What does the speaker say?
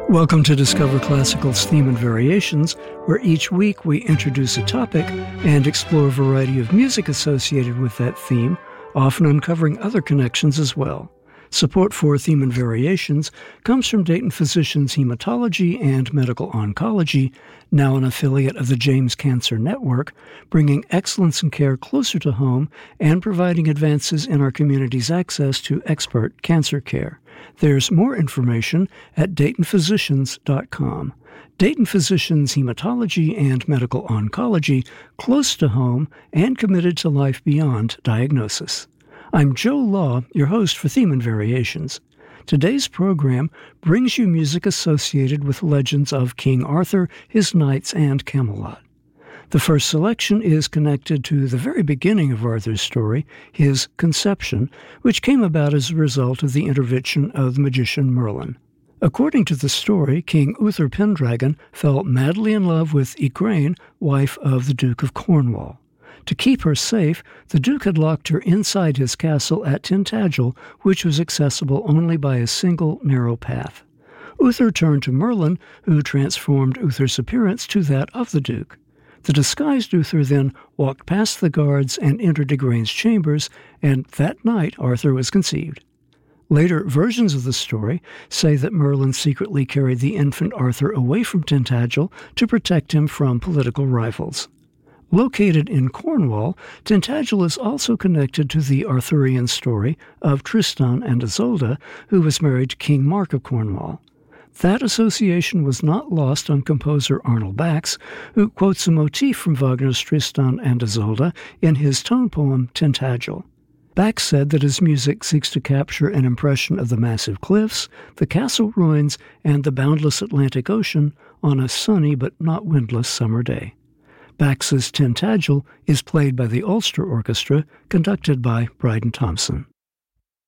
Welcome to Discover Classical's Theme and Variations, where each week we introduce a topic and explore a variety of music associated with that theme, often uncovering other connections as well. Support for Theme and Variations comes from Dayton Physicians Hematology and Medical Oncology, now an affiliate of the James Cancer Network, bringing excellence in care closer to home and providing advances in our community's access to expert cancer care. There's more information at DaytonPhysicians.com. Dayton Physicians Hematology and Medical Oncology, close to home and committed to life beyond diagnosis. I'm Joe Law, your host for Theme and Variations. Today's program brings you music associated with legends of King Arthur, his knights, and Camelot. The first selection is connected to the very beginning of Arthur's story, his conception, which came about as a result of the intervention of the magician Merlin. According to the story, King Uther Pendragon fell madly in love with Igraine, wife of the Duke of Cornwall. To keep her safe, the Duke had locked her inside his castle at Tintagel, which was accessible only by a single narrow path. Uther turned to Merlin, who transformed Uther's appearance to that of the Duke. The disguised Uther then walked past the guards and entered Igraine's chambers, and that night Arthur was conceived. Later versions of the story say that Merlin secretly carried the infant Arthur away from Tintagel to protect him from political rivals. Located in Cornwall, Tintagel is also connected to the Arthurian story of Tristan and Isolde, who was married to King Mark of Cornwall. That association was not lost on composer Arnold Bax, who quotes a motif from Wagner's Tristan and Isolde in his tone poem Tintagel. Bax said that his music seeks to capture an impression of the massive cliffs, the castle ruins, and the boundless Atlantic Ocean on a sunny but not windless summer day. Bax's Tintagel is played by the Ulster Orchestra, conducted by Bryden Thompson.